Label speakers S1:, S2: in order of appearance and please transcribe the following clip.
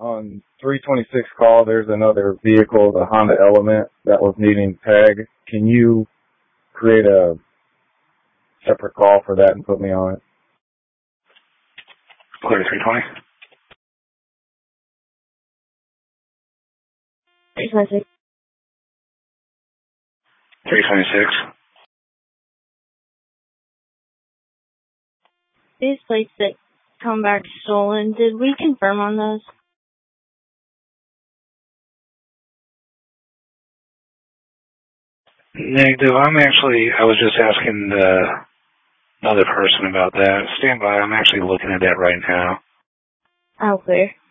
S1: on 326 call, there's another vehicle, the Honda Element, that was needing tag. Can you create a separate call for that and put me on it?
S2: Clear to 320.
S3: 326.
S2: 326.
S3: These plates that come back stolen, did we confirm on those?
S2: Negative. I was just asking another person about that. Stand by. I'm actually looking at that right now.
S3: Oh, clear.